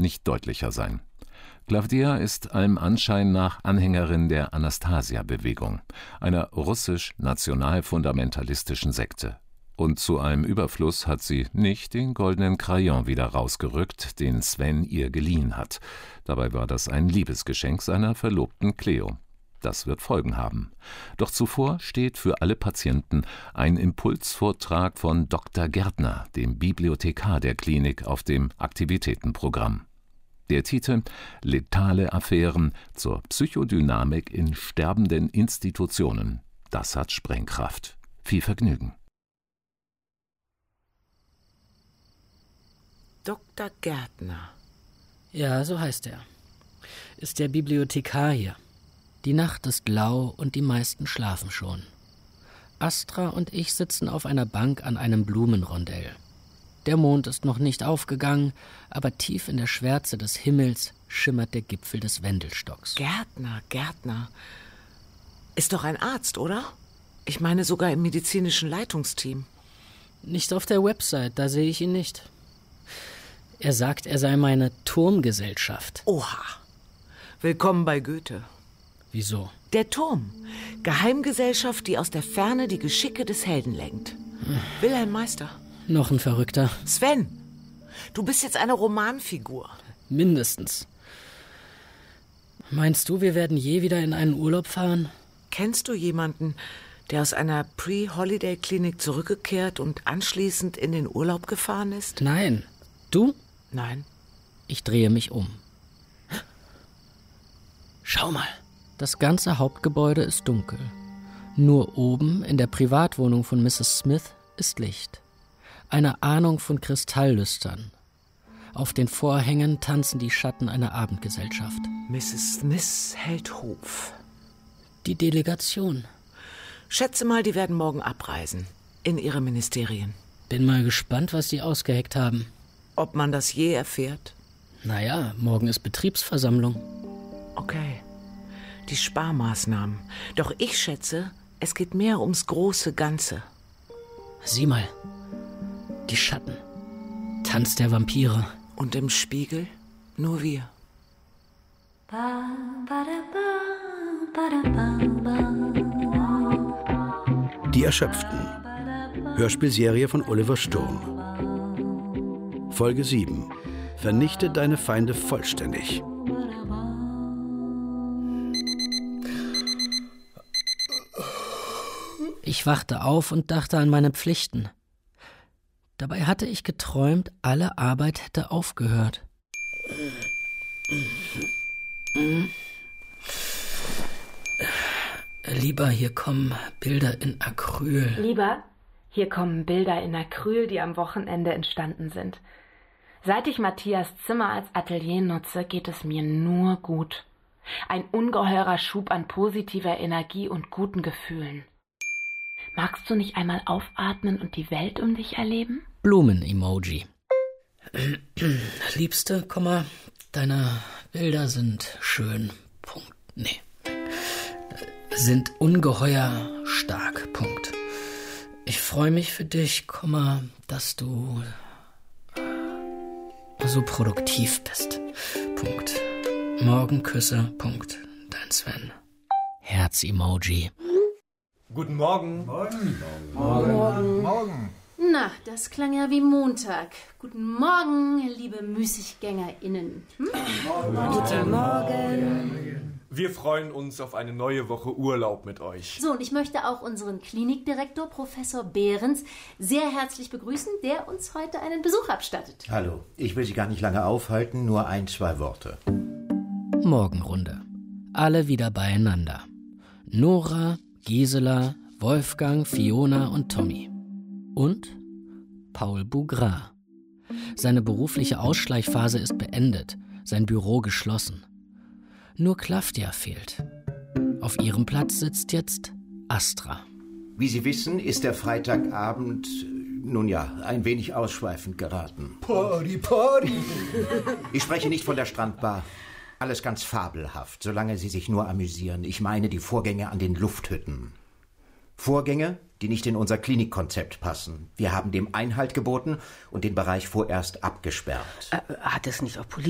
nicht deutlicher sein. Clawdia ist allem Anschein nach Anhängerin der Anastasia-Bewegung, einer russisch-nationalfundamentalistischen Sekte. Und zu allem Überfluss hat sie nicht den goldenen Crayon wieder rausgerückt, den Sven ihr geliehen hat. Dabei war das ein Liebesgeschenk seiner Verlobten Cleo. Das wird Folgen haben. Doch zuvor steht für alle Patienten ein Impulsvortrag von Dr. Gärtner, dem Bibliothekar der Klinik, auf dem Aktivitätenprogramm. Der Titel »Letale Affären zur Psychodynamik in sterbenden Institutionen«. Das hat Sprengkraft. Viel Vergnügen. Dr. Gärtner. Ja, so heißt er. Ist der Bibliothekar hier. Die Nacht ist lau und die meisten schlafen schon. Astra und ich sitzen auf einer Bank an einem Blumenrondell. Der Mond ist noch nicht aufgegangen, aber tief in der Schwärze des Himmels schimmert der Gipfel des Wendelstocks. Gärtner. Ist doch ein Arzt, oder? Ich meine sogar im medizinischen Leitungsteam. Nicht auf der Website, da sehe ich ihn nicht. Er sagt, er sei meine Turmgesellschaft. Oha. Willkommen bei Goethe. Wieso? Der Turm. Geheimgesellschaft, die aus der Ferne die Geschicke des Helden lenkt. Wilhelm Meister. Noch ein Verrückter. Sven, du bist jetzt eine Romanfigur. Mindestens. Meinst du, wir werden je wieder in einen Urlaub fahren? Kennst du jemanden, der aus einer Pre-Holiday-Klinik zurückgekehrt und anschließend in den Urlaub gefahren ist? Nein. Du? Nein. Ich drehe mich um. Schau mal. Das ganze Hauptgebäude ist dunkel. Nur oben in der Privatwohnung von Mrs. Smith ist Licht. Eine Ahnung von Kristalllüstern. Auf den Vorhängen tanzen die Schatten einer Abendgesellschaft. Mrs. Smith hält Hof. Die Delegation. Schätze mal, die werden morgen abreisen. In ihre Ministerien. Bin mal gespannt, was sie ausgeheckt haben. Ob man das je erfährt? Naja, morgen ist Betriebsversammlung. Okay. Die Sparmaßnahmen. Doch ich schätze, es geht mehr ums große Ganze. Sieh mal. Die Schatten. Tanz der Vampire. Und im Spiegel nur wir. Die Erschöpften. Hörspielserie von Oliver Sturm. Folge 7. Vernichte deine Feinde vollständig. Ich wachte auf und dachte an meine Pflichten. Dabei hatte ich geträumt, alle Arbeit hätte aufgehört. Lieber, hier kommen Bilder in Acryl. Lieber, hier kommen Bilder in Acryl, die am Wochenende entstanden sind. Seit ich Matthias Zimmer als Atelier nutze, geht es mir nur gut. Ein ungeheurer Schub an positiver Energie und guten Gefühlen. Magst du nicht einmal aufatmen und die Welt um dich erleben? Blumen-Emoji. Liebste, deine Bilder sind schön. Punkt. Nee. Sind ungeheuer stark. Punkt. Ich freue mich für dich, dass du so produktiv bist. Punkt. Morgenküsse. Punkt. Dein Sven. Herz-Emoji. Guten Morgen. Morgen. Na, das klang ja wie Montag. Guten Morgen, liebe MüßiggängerInnen. Guten Morgen. Wir freuen uns auf eine neue Woche Urlaub mit euch. So, und ich möchte auch unseren Klinikdirektor, Professor Behrens, sehr herzlich begrüßen, der uns heute einen Besuch abstattet. Hallo, ich will Sie gar nicht lange aufhalten, nur 1-2 Worte. Morgenrunde. Alle wieder beieinander. Nora, Gisela, Wolfgang, Fiona und Tommy. Und Paul Bougras. Seine berufliche Ausschleichphase ist beendet, sein Büro geschlossen. Nur Clawdia fehlt. Auf ihrem Platz sitzt jetzt Astra. Wie Sie wissen, ist der Freitagabend, ein wenig ausschweifend geraten. Party! Ich spreche nicht von der Strandbar. Alles ganz fabelhaft, solange Sie sich nur amüsieren. Ich meine die Vorgänge an den Lufthütten. Vorgänge, die nicht in unser Klinikkonzept passen. Wir haben dem Einhalt geboten und den Bereich vorerst abgesperrt. Hat es nicht auch politisch